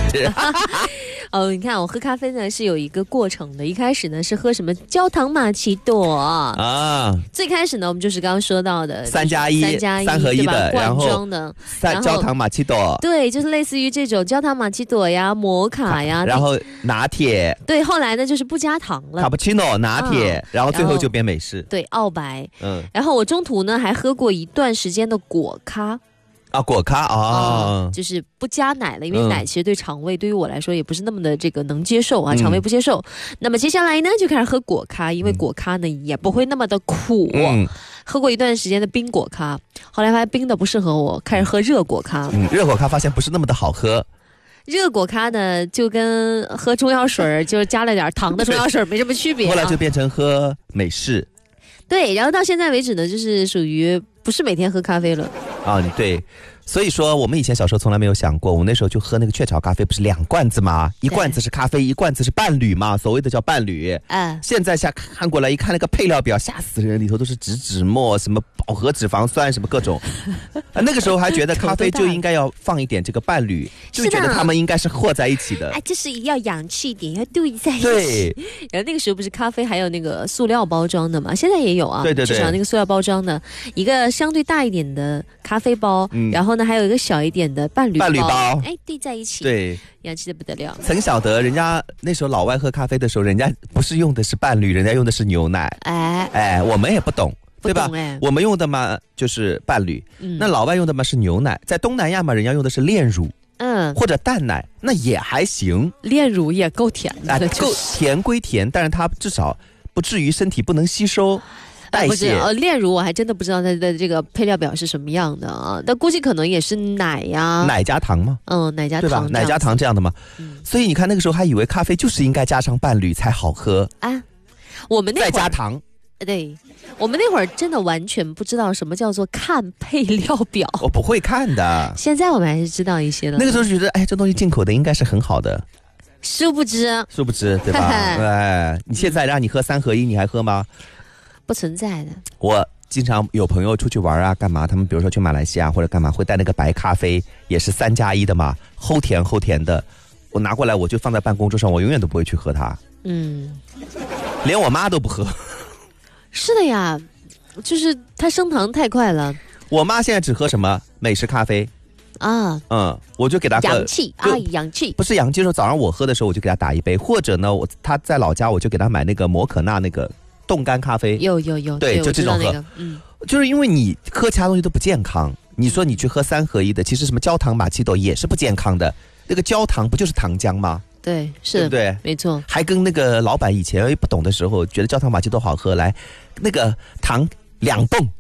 是。 哦，你看我喝咖啡呢是有一个过程的，一开始呢是喝什么焦糖玛奇朵啊，最开始呢我们就是刚刚说到的 3+1三合一的， 罐装的焦糖玛奇朵， 对，就是类似于这种焦糖玛奇朵呀、摩卡呀， 然后拿铁， 对，后来呢就是不加糖了， 卡布奇诺、拿铁，然后最后就变美式， 对，澳白，然后我中途呢还喝过一段时间的果咖。 啊，果咖啊， 就是不加奶了，因为奶其实对肠胃对于我来说也不是那么的这个能接受啊，肠胃不接受。那么接下来呢，就开始喝果咖，因为果咖呢也不会那么的苦。喝过一段时间的冰果咖，后来发现冰的不适合我，开始喝热果咖。 热果咖发现不是那么的好喝。 热果咖呢，就跟喝中药水就是加了点糖的中药水没什么区别。 后来就变成喝美式。 对，然后到现在为止呢，就是属于不是每天喝咖啡了。 啊，对，所以说我们以前小时候从来没有想过，我那时候就喝那个雀巢咖啡，不是2罐子吗？一罐子是咖啡，一罐子是伴侣嘛，所谓的叫伴侣。现在看过来一看那个配料表，吓死人，里头都是植脂末，什么饱和脂肪酸，什么各种。那个时候还觉得咖啡就应该要放一点这个伴侣，就觉得他们应该是和在一起的。 就是要洋气一点，要对在一起。 对。 然后那个时候不是咖啡还有那个塑料包装的嘛，现在也有啊。 对对对。 至少那个塑料包装的一个相对大一点的咖啡包，然后呢还有一个小一点的伴侣包，对在一起， 对， 洋气的不得了。 曾晓得人家那时候老外喝咖啡的时候，人家不是用的是伴侣，人家用的是牛奶。我们也不懂。对吧？我们用的嘛就是伴侣，那老外用的嘛是牛奶，在东南亚嘛人家用的是炼乳，或者淡奶，那也还行。 炼乳也够甜的， 够甜归甜，但是它至少不至于身体不能吸收。代谢炼乳我还真的不知道它的这个配料表是什么样的啊，但估计可能也是奶呀， 奶加糖吗？ 奶加糖， 对吧？奶加糖这样的吗？所以你看那个时候还以为咖啡就是应该加上伴侣才好喝啊。我们那会儿再加糖， 对，我们那会儿真的完全不知道什么叫做看配料表， 我不会看的。 现在我们还是知道一些了。 那个时候就觉得，这东西进口的应该是很好的， 殊不知， 对吧？你现在让你喝3合1，你还喝吗？ 不存在的。 我经常有朋友出去玩啊，干嘛？他们比如说去马来西亚或者干嘛，会带那个白咖啡，也是3+1的嘛，齁甜的。我拿过来，我就放在办公桌上，我永远都不会去喝它。连我妈都不喝。 是的呀，就是它升糖太快了。 我妈现在只喝什么美式咖啡啊？我就给她喝洋气啊，洋气不是洋气。说早上我喝的时候，我就给她打一杯，或者呢，她在老家，我就给她买那个摩可纳那个冻干咖啡。 有， 对，就这种喝。就是因为你喝其他东西都不健康，你说你去喝3合1的，其实什么焦糖玛奇朵也是不健康的。那个焦糖不就是糖浆吗？ 对，是， 对不对？ 没错。 还跟那个老板以前不懂的时候，觉得焦糖玛奇朵好喝，来那个糖2泵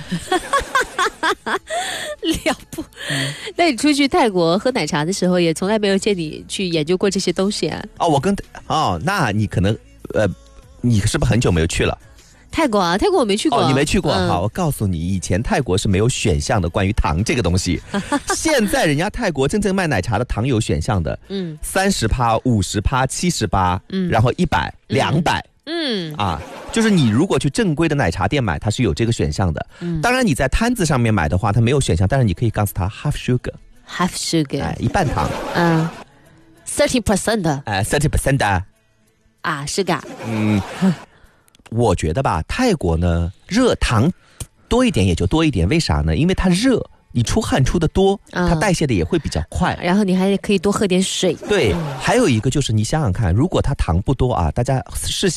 2泵。那你出去泰国喝奶茶的时候，也从来没有见你去研究过这些东西啊？ 那你可能你是不是很久没有去了？ 泰国我没去过。 你没去过。好，我告诉你，以前泰国是没有选项的，关于糖这个东西。现在人家泰国真正卖奶茶的糖有选项的，30%、50%、70%，然后100、200。就是你如果去正规的奶茶店买，它是有这个选项的。当然你在摊子上面买的话，它没有选项，但是你可以告诉他 half sugar，一半糖 ，30% 的 ，30% 的 sugar。 我觉得吧，泰国呢热糖多一点也就多一点，为啥呢？因为它热，你出汗出的多，它代谢的也会比较快， 然后你还可以多喝点水。 对，还有一个就是你想想看，如果它糖不多啊，大家试想